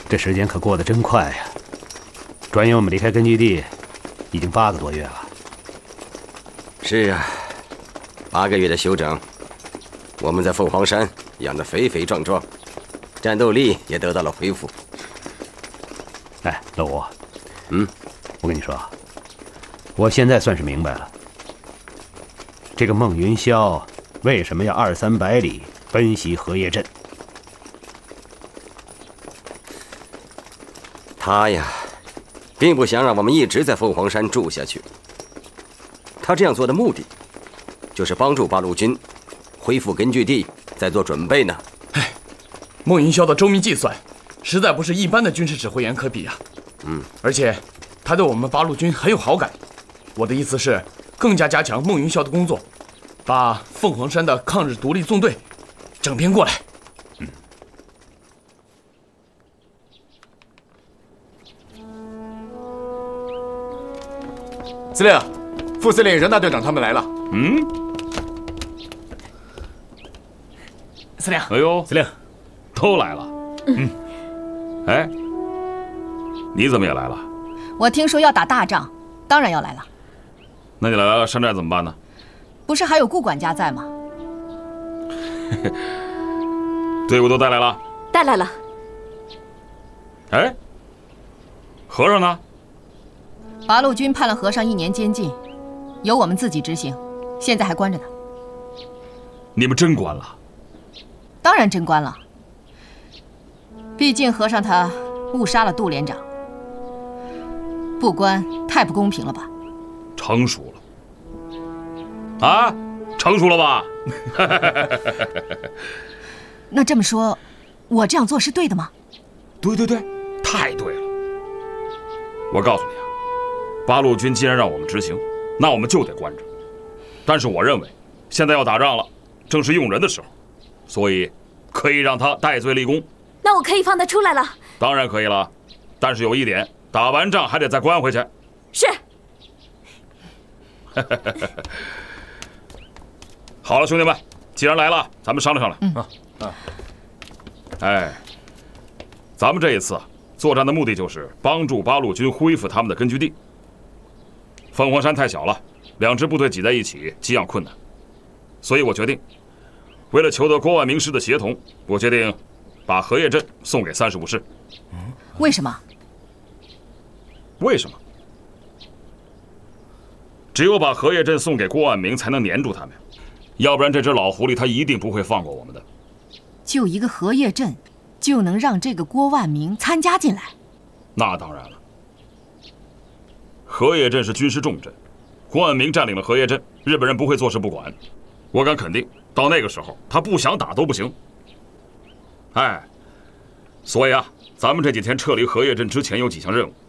这时间可过得真快呀！转眼我们离开根据地已经8个多月了。 是啊，8个月的休整，我们在凤凰山养得肥肥壮壮，战斗力也得到了恢复。 哎，老吴，我跟你说，我现在算是明白了，这个孟云霄为什么要2、300里奔袭荷叶镇。 他呀，并不想让我们一直在凤凰山住下去。他这样做的目的，就是帮助八路军恢复根据地，在做准备呢。 哎，孟云霄的周密计算，实在不是一般的军事指挥员可比啊。而且他对我们八路军很有好感。我的意思是，更加加强孟云霄的工作，把凤凰山的抗日独立纵队整编过来。 司令，副司令任大队长他们来了。 司令， 哎呦， 司令， 都来了。哎，你怎么也来了？ 我听说要打大仗，当然要来了。 那你来了山寨怎么办呢？ 不是还有顾管家在吗？ 队伍都带来了？ 带来了。 哎，和尚呢？ 八路军判了和尚1年监禁，由我们自己执行，现在还关着呢。 你们真关了？ 当然真关了。毕竟和尚他误杀了杜连长，不关太不公平了吧？ 成熟了。啊，成熟了吧？ 那这么说，我这样做是对的吗？ 对对对，太对了。我告诉你啊，八路军既然让我们执行，那我们就得关着。但是我认为，现在要打仗了，正是用人的时候，所以可以让他戴罪立功。 那我可以放他出来了？ 当然可以了，但是有一点，打完仗还得再关回去。 是。 好了，兄弟们，既然来了，咱们商量商量。哎，咱们这一次啊，作战的目的就是帮助八路军恢复他们的根据地。凤凰山太小了，2支部队挤在一起，给养困难，所以我决定，为了求得郭万明师的协同，我决定把荷叶镇送给35师。 为什么？ 为什么？只有把荷叶镇送给郭万明，才能黏住他们，要不然这只老狐狸他一定不会放过我们的。 就一个荷叶镇，就能让这个郭万明参加进来？ 那当然了。荷叶镇是军事重镇，郭万明占领了荷叶镇，日本人不会坐视不管。我敢肯定，到那个时候，他不想打都不行。哎，所以啊，咱们这几天撤离荷叶镇之前有几项任务，